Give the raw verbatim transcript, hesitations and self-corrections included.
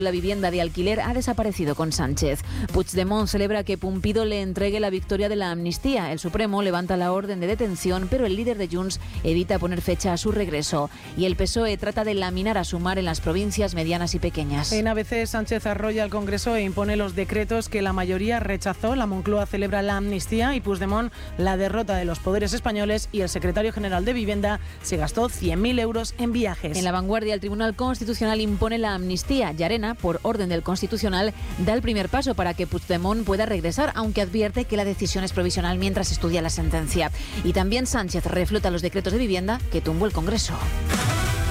La vivienda de alquiler ha desaparecido con Sánchez. Puigdemont celebra que Pumpido le entregue la victoria de la amnistía. El Supremo levanta la orden de detención, pero el líder de Junts evita poner fecha a su regreso. Y el P S O E trata de laminar a Sumar en las provincias medianas y pequeñas. En A B C, Sánchez arrolla al Congreso e impone los decretos que la mayoría rechazó. La Moncloa celebra la amnistía y Puigdemont la derrota de los poderes españoles, y el secretario general de Vivienda se gastó cien mil euros en viajes. En La Vanguardia, el Tribunal Constitucional impone la amnistía. Llarena, por orden del Constitucional, da el primer paso para que Puigdemont pueda regresar, aunque advierte que la decisión es provisional mientras estudia la sentencia. Y también Sánchez reflota los decretos de vivienda que tumbó el Congreso.